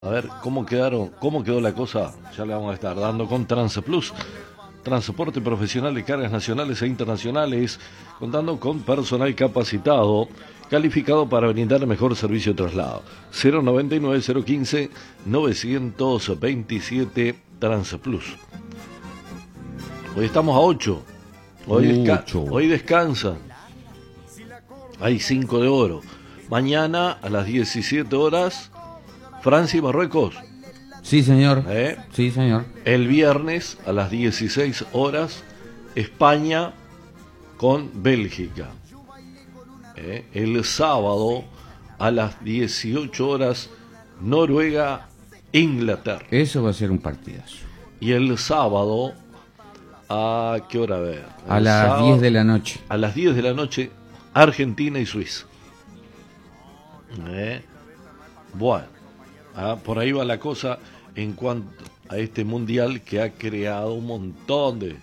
A ver, ¿cómo quedó la cosa? Ya le vamos a estar dando con Transplus, transporte profesional de cargas nacionales e internacionales, contando con personal capacitado, calificado para brindar el mejor servicio de traslado. 099-015-927 Transplus. Hoy estamos a 8. Hoy descansa. Hay 5 de oro. Mañana a las 17 horas, Francia y Marruecos. Sí, señor. Sí, señor. El viernes a las 16 horas, España con Bélgica. El sábado a las 18 horas, Noruega, Inglaterra. Eso va a ser un partidazo. Y el sábado, ¿a qué hora? A ver. A las 10 de la noche. A las 10 de la noche, Argentina y Suiza. Bueno, por ahí va la cosa en cuanto a este mundial que ha creado un montón de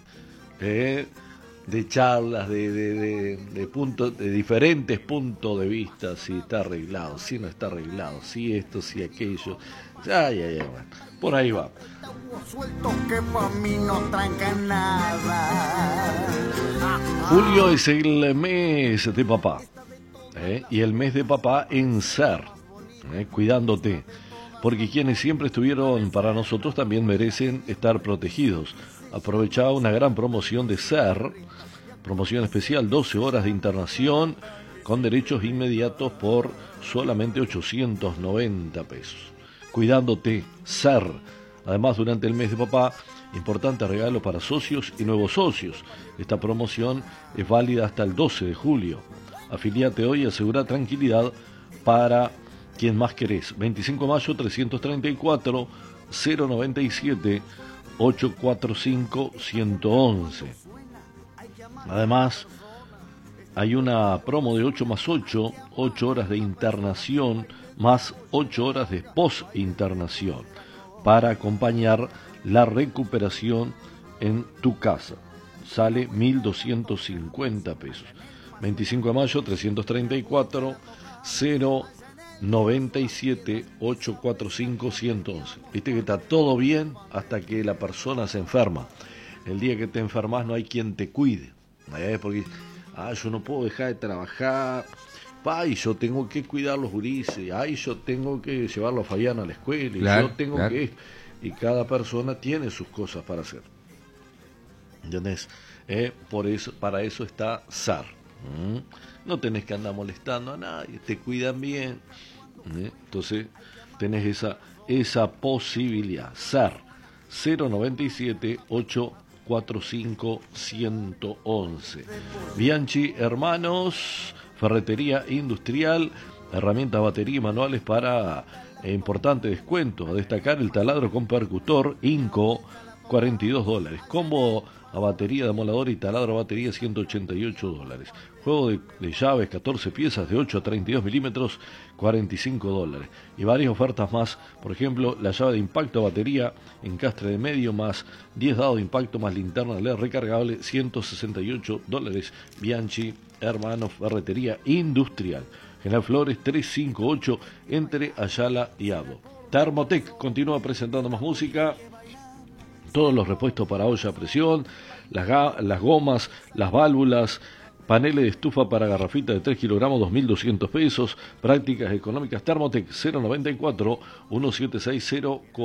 charlas, de puntos, de diferentes puntos de vista, si está arreglado, si no está arreglado, si esto, si aquello. Bueno, por ahí va. Julio es el mes de papá, y el mes de papá en SER, cuidándote, porque quienes siempre estuvieron para nosotros también merecen estar protegidos. Aprovecha una gran promoción de SER, promoción especial, 12 horas de internación con derechos inmediatos por solamente 890 pesos. Cuidándote, SER. Además, durante el mes de papá, importante regalo para socios y nuevos socios. Esta promoción es válida hasta el 12 de julio. Afiliate hoy y asegura tranquilidad para quien más querés. 25 de mayo, 334 097 845 111. Además, hay una promo de 8 más 8, 8 horas de internación más 8 horas de post-internación para acompañar la recuperación en tu casa. Sale 1.250 pesos. 25 de mayo, 334 097 845 111. Viste que está todo bien hasta que la persona se enferma. El día que te enfermas no hay quien te cuide. Porque yo no puedo dejar de trabajar. Y yo tengo que cuidar los gurises. Yo tengo que llevarlo a Fabián a la escuela. Claro, yo tengo claro. que... Y cada persona tiene sus cosas para hacer. ¿Entendés? Para eso está SAR. No tenés que andar molestando a nadie, te cuidan bien. Entonces tenés esa posibilidad. SAR 097 845 111. Bianchi Hermanos, ferretería industrial, herramientas, batería y manuales para importante descuento. A destacar el taladro con percutor Inco, $42. Combo a batería de amolador y taladro a batería, $188. Juego de llaves, 14 piezas de 8 a 32 milímetros, $45. Y varias ofertas más, por ejemplo, la llave de impacto a batería, encastre de medio más 10 dados de impacto más linterna LED recargable, $168. Bianchi Hermanos, ferretería industrial. General Flores 358 entre Ayala y Abo. Thermotec continúa presentando más música. Todos los repuestos para olla a presión, las gomas, las válvulas, paneles de estufa para garrafita de 3 kilogramos, 2.200 pesos. Prácticas económicas Thermotec 094 176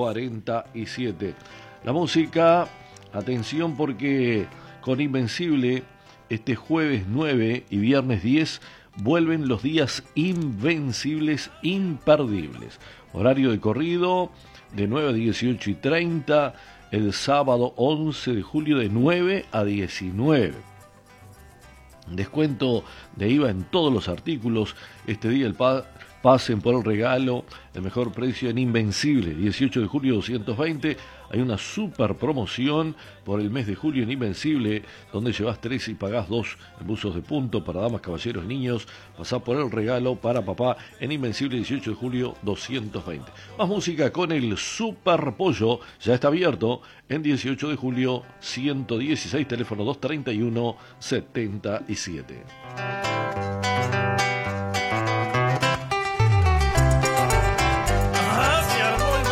047. La música, atención porque con Invencible este jueves 9 y viernes 10 vuelven los días invencibles, imperdibles. Horario de corrido de 9 a 18:30, el sábado 11 de julio de 9 a 19. Descuento de IVA en todos los artículos. Este día pasen por el regalo, el mejor precio en Invencible. 18 de julio 220. Hay una super promoción por el mes de julio en Invencible, donde llevas 3 y pagás 2 en buzos de punto para damas, caballeros y niños. Pasá por el regalo para papá en Invencible, 18 de julio 220. Más música con el Super Pollo. Ya está abierto en 18 de julio 116, teléfono 231 77.